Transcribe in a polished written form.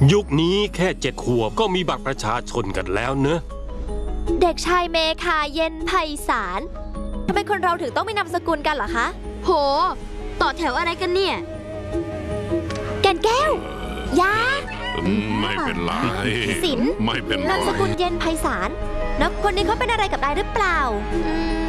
ยุคนี้แค่7 ขวบก็มีบัตรประชาชนกันแล้วเนอะเด็กชายเมคาเย็นไพศาลทำไมคนเราถึงต้องมีนามสกุลกันเหรอคะโหต่อแถวอะไรกันเนี่ยแก่นแก้วยาไม่เป็นไรสินไม่เป็นไรนามสกุลเย็นไพศาลแล้วคนนี้เขาเป็นอะไรกับนายหรือเปล่า